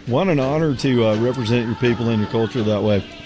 What an honor to represent your people and your culture that way.